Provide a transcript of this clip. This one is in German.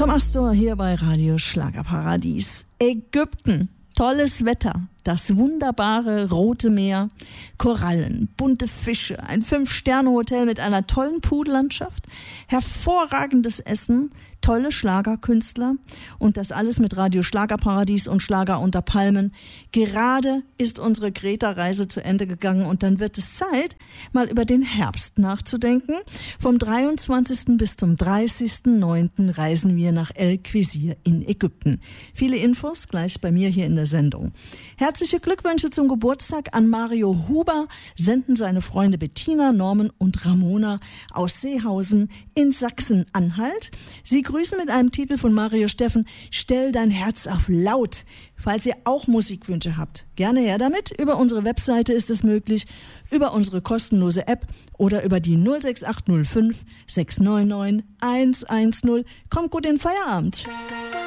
Tom Astor hier bei Radio Schlagerparadies. Ägypten, tolles Wetter, das wunderbare Rote Meer, Korallen, bunte Fische, ein 5-Sterne-Hotel mit einer tollen Poollandschaft, hervorragendes Essen, tolle Schlagerkünstler und das alles mit Radio Schlagerparadies und Schlager unter Palmen. Gerade ist unsere Kreta-Reise zu Ende gegangen und dann wird es Zeit, mal über den Herbst nachzudenken. Vom 23. bis zum 30.09. reisen wir nach El Quisir in Ägypten. Viele Infos gleich bei mir hier in der Sendung. Herzliche Glückwünsche zum Geburtstag an Mario Huber senden seine Freunde Bettina, Norman und Ramona aus Seehausen in Sachsen-Anhalt. Sie grüßen mit einem Titel von Mario Steffen, Stell dein Herz auf laut. Falls ihr auch Musikwünsche habt, gerne her damit. Über unsere Webseite ist es möglich, über unsere kostenlose App oder über die 06805 699 110. Kommt gut in den Feierabend.